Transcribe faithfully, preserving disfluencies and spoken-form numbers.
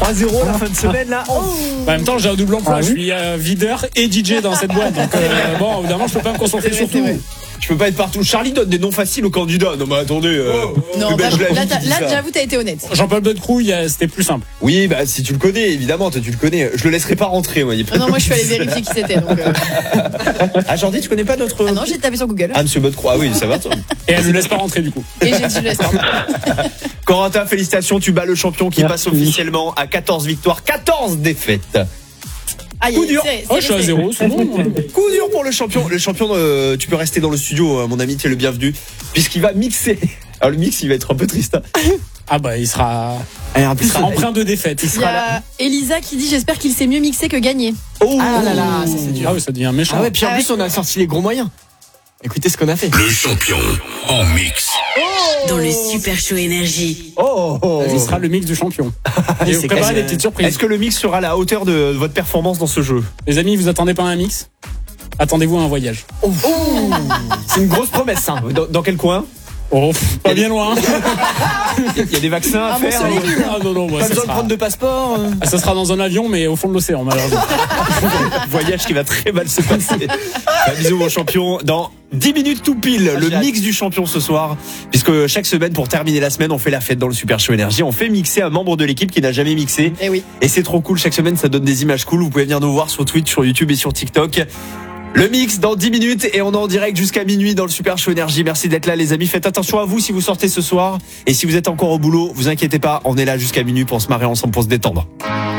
trois zéro la fin de semaine là. Oh. En même temps, j'ai un double emploi. Ah, je oui. suis euh, videur et D J dans cette boîte. Donc, euh, bon, évidemment, je peux pas me concentrer sur tout. Je peux pas être partout. Charlie donne des noms faciles aux candidats. Non mais attendez. Euh, Non, le bah, belge la là, vie t'as- qui dit là, ça. j'avoue, t'as été honnête. Jean-Paul Godecroux, c'était plus simple. Oui, bah si tu le connais, évidemment, toi tu le connais. Je le laisserai pas rentrer, moi. Il y a pas Non, non, moi, je suis allée de- vérifier qui c'était. Donc, euh... Ah Jordi, tu connais pas notre. Ah non, j'ai tapé sur Google. Ah Monsieur Godecroux, ah oui, ça va toi. Et elle ne laisse pas rentrer du coup. Et j'ai dit, je laisse pas. Corentin, félicitations, tu bats le champion qui passe officiellement à quatorze victoires, quatorze défaites. Aïe, Coup dur. c'est- Oh, c'est je suis à resté. zéro, c'est bon. Coup dur pour le champion. Le champion, euh, tu peux rester dans le studio, euh, mon ami, tu es le bienvenu, puisqu'il va mixer. Alors le mix, il va être un peu triste. Hein. Ah bah, il sera, Et en il sera empreint de défaite. Il y a Elisa qui dit j'espère qu'il sait mieux mixer que gagner. Oh Ah là là, ça c'est dur. Ah oui, ça devient méchant. Ah ouais, puis en Ah plus, on a sorti les gros moyens. Écoutez ce qu'on a fait. Le champion en mix. Dans le Super Show Énergie. Oh, oh. Il sera le mix du champion. Et vous C'est préparez quasi- des petites surprises. Est-ce que le mix sera à la hauteur de votre performance dans ce jeu? Les amis, vous attendez pas à un mix? Attendez-vous à un voyage. C'est une grosse promesse, ça. Dans, dans quel coin? Oh, pff, pas bien loin. Il y a des vaccins à Ah, mon faire. soleil. hein. Ah non, non, bah, Pas ça, besoin de sera, prendre de passeport. euh. ça sera dans un avion, mais au fond de l'océan, malheureusement. Voyage qui va très mal se passer. Un bisou mon champion. Dans dix minutes tout pile, le mix du champion ce soir. Puisque chaque semaine, pour terminer la semaine, on fait la fête dans le Super Show Énergie. On fait mixer un membre de l'équipe qui n'a jamais mixé. Eh oui. Et c'est trop cool. Chaque semaine, ça donne des images cool. Vous pouvez venir nous voir sur Twitch, sur YouTube et sur TikTok. Le mix dans dix minutes et on est en direct jusqu'à minuit dans le Super Show Énergie. Merci d'être là les amis. Faites attention à vous si vous sortez ce soir. Et si vous êtes encore au boulot, vous inquiétez pas, on est là jusqu'à minuit pour se marrer ensemble, pour se détendre.